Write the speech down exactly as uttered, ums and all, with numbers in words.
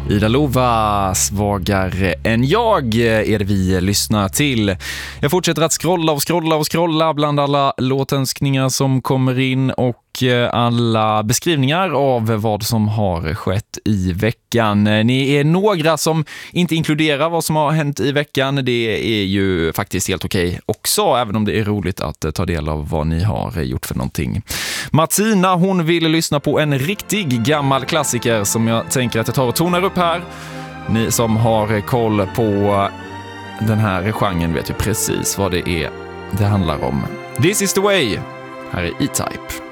Ida Lova, Svagare än jag är det vi lyssnar till. Jag fortsätter att scrolla och scrolla och scrolla bland alla låtönskningar som kommer in och alla beskrivningar av vad som har skett i veckan. Ni är några som inte inkluderar vad som har hänt i veckan. Det är ju faktiskt helt okej också, även om det är roligt att ta del av vad ni har gjort för någonting. Martina, hon vill lyssna på en riktig gammal klassiker som jag tänker att jag tar och tonar upp här. Ni som har koll på den här genren vet ju precis vad det är det handlar om. This is the way. Här är E-Type.